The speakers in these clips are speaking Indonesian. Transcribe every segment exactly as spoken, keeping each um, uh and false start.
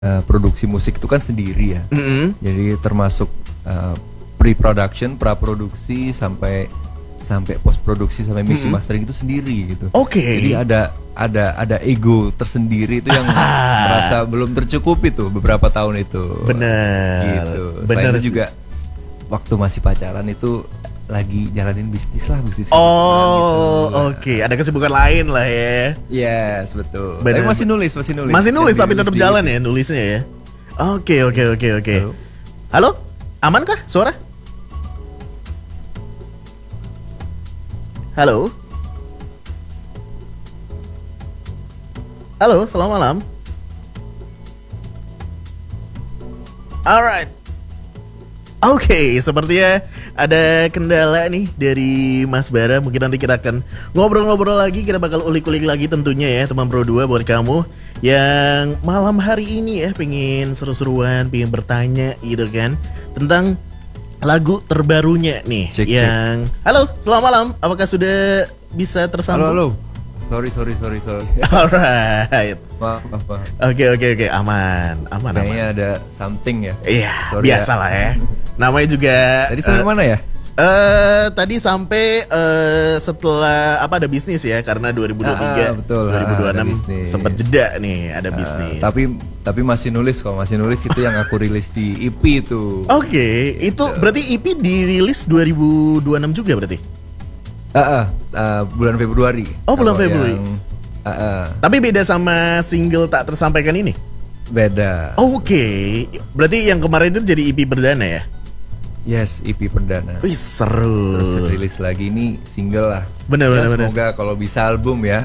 uh, produksi musik itu kan sendiri ya. Mm-hmm. Jadi termasuk uh, pre-production, pra-produksi sampai sampai post-produksi sampai mixing mm-hmm. mastering itu sendiri gitu. Oke. Okay. Jadi ada ada ada ego tersendiri itu yang merasa belum tercukupi tuh beberapa tahun itu. Bener. Gitu. Bener itu juga waktu masih pacaran itu lagi jalanin bisnis lah, bisnis. Oh, gitu. Oke, okay. Ada kesibukan lain lah ya. Yes, betul. Bener. Tapi masih nulis, masih nulis. Masih nulis tapi tetap di... jalan ya nulisnya ya. Oke, oke, oke, oke. Halo, aman kah suara? Halo. Halo, selamat malam. Alright. Oke, okay, sepertinya ada kendala nih dari Mas Bara. Mungkin nanti kita akan ngobrol-ngobrol lagi. Kita bakal ulik-ulik lagi tentunya ya teman Pro dua buat kamu yang malam hari ini ya pengen seru-seruan, pengen bertanya gitu kan tentang lagu terbarunya nih. Cek, yang cek. Halo, selamat malam. Apakah sudah bisa tersambung? Halo, halo. Sorry, sorry, sorry, sorry. Alright. Maaf, maaf, maaf. Oke, oke, oke, aman, aman, Kayaknya aman. ada something ya. Iya, biasa lah ya. Namanya juga. Tadi sampai uh, mana ya? Uh, tadi sampai uh, setelah apa ada bisnis ya karena dua ribu dua puluh tiga, ah, betul, dua ribu dua puluh enam ah, sempat jeda nih ada uh, bisnis. Tapi tapi masih nulis kok, masih nulis itu yang aku rilis di E P itu. Oke, okay, itu berarti E P dirilis dua ribu dua puluh enam juga berarti? Ah, uh, uh, uh, bulan Februari. Oh, bulan Februari. Yang, uh, uh. Tapi beda sama single tak tersampaikan ini? Beda. Oh, oke, okay. Berarti yang kemarin itu jadi E P perdana ya? Yes, E P perdana. Wih, seru. Terus rilis lagi ini single lah. Bener, ya, bener, semoga bener. Kalau bisa album ya.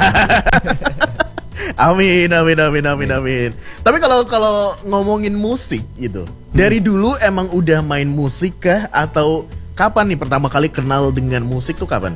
Amin, amin, amin, amin, amin. Tapi kalau kalau ngomongin musik gitu, hmm. dari dulu emang udah main musik kah atau kapan nih pertama kali kenal dengan musik tuh kapan?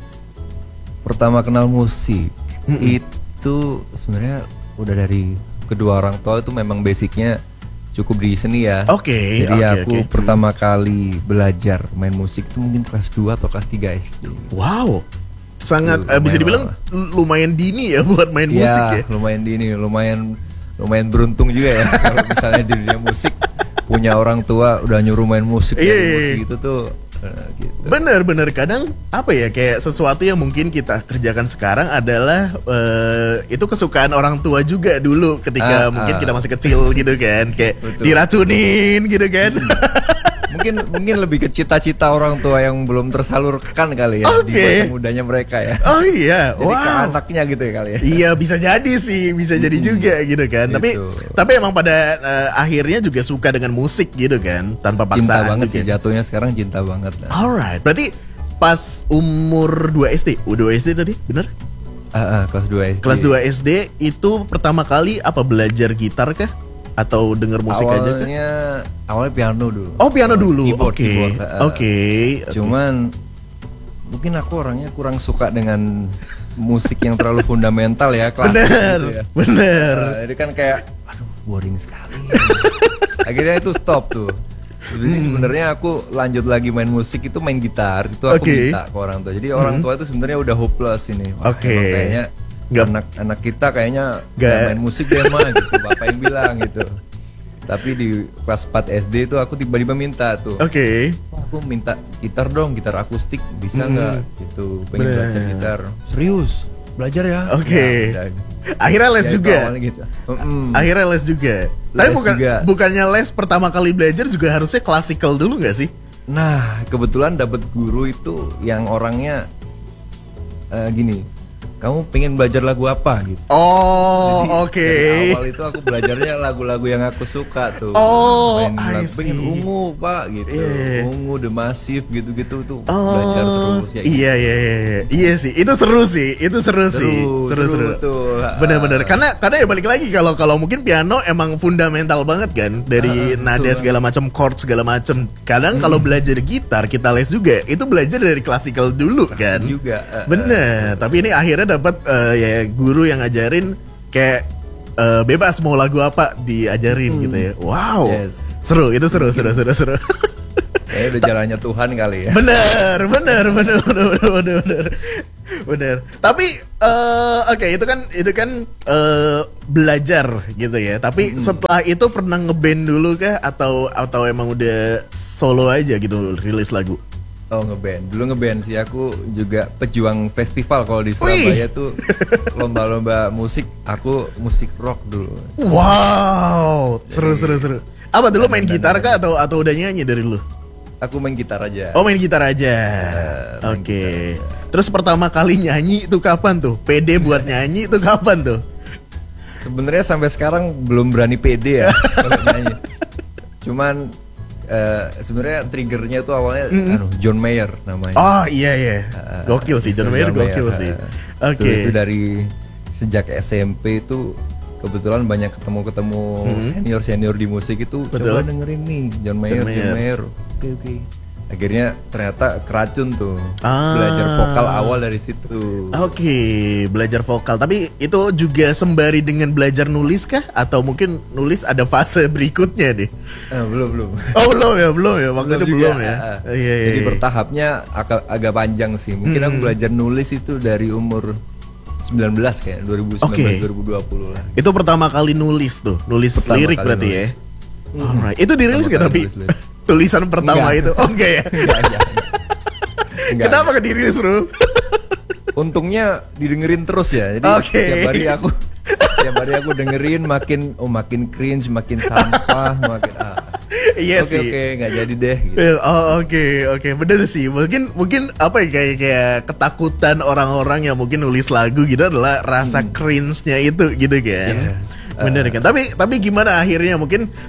Pertama kenal musik hmm. itu sebenarnya udah dari kedua orang tua itu memang basicnya cukup di seni ya. Oke. Okay, Jadi okay, aku okay. pertama kali belajar main musik itu mungkin kelas dua atau kelas tiga S D. Wow. Sangat uh, bisa dibilang lama. Lumayan dini ya buat main ya, musik ya. lumayan dini, lumayan lumayan beruntung juga ya kalau misalnya di dunia musik punya orang tua udah nyuruh main musik yeah, dari musik itu tuh uh, gitu. Bener-bener kadang apa ya kayak sesuatu yang mungkin kita kerjakan sekarang adalah uh, itu kesukaan orang tua juga dulu ketika ah, mungkin ah. kita masih kecil gitu kan kayak betul, diracunin betul. Gitu kan. Hmm. Mungkin mungkin lebih ke cita-cita orang tua yang belum tersalurkan kali ya okay. di masa mudanya mereka ya. Oh iya, jadi wow. ke anaknya gitu ya kali ya. Iya bisa jadi sih, bisa jadi juga gitu kan. Gitu. Tapi tapi emang pada uh, akhirnya juga suka dengan musik gitu kan, tanpa paksaan. Cinta banget gitu sih kan. Jatuhnya sekarang cinta banget. Nah. Alright, berarti pas umur dua S D, dua S D tadi, bener? Uh, uh, kelas dua S D. Kelas dua S D itu pertama kali apa belajar gitar kah? Atau denger musik awalnya, aja kan? Awalnya piano dulu. Oh piano awalnya dulu, oke okay. Oke uh, okay. Cuman mungkin aku orangnya kurang suka dengan musik yang terlalu fundamental ya, klasik bener, gitu ya. Bener uh, Jadi kan kayak, aduh boring sekali. Akhirnya itu stop tuh. Jadi hmm. sebenarnya aku lanjut lagi main musik itu main gitar. Itu aku okay. minta ke orang tua. Jadi hmm. orang tua itu sebenarnya udah hopeless ini. Oke okay. Kayaknya anak-anak kita kayaknya gak main musik deh mah gitu, bapak yang bilang gitu. Tapi di kelas empat S D itu aku tiba-tiba minta tuh. Oke. Okay. Aku minta gitar dong, gitar akustik bisa nggak? Hmm. Gitu, pengen Bener. belajar gitar. Serius, belajar ya. Oke. Okay. Ya, akhirnya les ya, juga. Gitu. Mm-mm. Akhirnya les juga. Les Tapi bukan juga. bukannya les pertama kali belajar juga harusnya klasikal dulu nggak sih? Nah, kebetulan dapet guru itu yang orangnya uh, gini. Kamu pengen belajar lagu apa gitu? Oh, oke. Okay. Dari awal itu aku belajarnya lagu-lagu yang aku suka tuh. Oh, main I lagu, pengen Ungu pak gitu, yeah. Ungu, The Massive gitu-gitu tuh oh, belajar terus ya. Iya iya iya iya sih, itu seru sih, itu seru, seru sih, seru seru. seru. Bener-bener, karena karena ya balik lagi kalau kalau mungkin piano emang fundamental banget kan dari uh, nada betul, segala macam, chord segala macam. Kadang hmm. kalau belajar gitar kita les juga, itu belajar dari klasikal dulu Klasik kan. Juga. Uh, Bener, uh, tapi ini akhirnya dapat uh, ya guru yang ngajarin kayak uh, bebas mau lagu apa diajarin hmm. gitu ya. Wow. Yes. Seru, itu seru, seru, seru, seru. Kayaknya udah jalannya Tuhan kali ya. Bener, bener, bener, bener, bener, bener, bener. Bener. Tapi eh, oke itu kan itu kan eh, belajar gitu ya. Tapi hmm. setelah itu pernah ngeband dulu kah atau atau emang udah solo aja gitu rilis lagu? Oh ngeband, dulu ngeband sih aku juga pejuang festival kalau di Surabaya. Wih. Tuh lomba-lomba musik, aku musik rock dulu. Wow, seru Jadi, seru seru. Apa dulu main gitar kah atau atau udah nyanyi dari dulu? Aku main gitar aja. Oh main gitar aja. Uh, Oke. Okay. Terus pertama kali nyanyi itu kapan tuh? Pede buat nyanyi itu kapan tuh? Sebenarnya sampai sekarang belum berani pede ya kalau nyanyi. Cuman Uh, sebenarnya triggernya tuh awalnya mm-hmm. anu, John Mayer namanya. Oh iya iya, gokil sih John Mayer, gokil sih. Oke. Okay. Itu, itu dari sejak S M P itu kebetulan banyak ketemu-ketemu mm-hmm. senior-senior di musik itu. Betul. Coba dengerin nih John Mayer, John Mayer. John Mayer. Oke oke. Akhirnya ternyata keracun tuh. Ah. Belajar vokal awal dari situ. Oke, okay, belajar vokal. Tapi itu juga sembari dengan belajar nulis kah? Atau mungkin nulis ada fase berikutnya nih? Eh, belum belum. Oh belum ya, belum ya. Waktu belum itu juga. belum ya. Uh, iya, iya, jadi iya. bertahapnya agak, agak panjang sih. Mungkin hmm. aku belajar nulis itu dari umur sembilan belas kayak dua ribu sembilan belas okay. dua ribu dua puluh lah. Itu pertama kali nulis tuh, nulis pertama lirik berarti nulis. Ya. Hmm. Alright. Itu dirilis gak tapi? Tulisan pertama enggak. Itu oh enggak ya? Enggak, enggak, enggak. Kenapa gak dirilis bro? Untungnya didengerin terus ya. Jadi okay. tiap hari aku tiap hari aku dengerin makin oh makin cringe, makin sampah, makin ah. Iya okay, sih. Oke okay, nggak jadi deh. Gitu. Oh oke okay, oke okay. Bener sih. Mungkin mungkin apa ya kayak kayak ketakutan orang-orang yang mungkin nulis lagu gitu adalah rasa hmm. cringe-nya itu gitu kan. Yeah. Bener kan. Uh, tapi tapi gimana akhirnya mungkin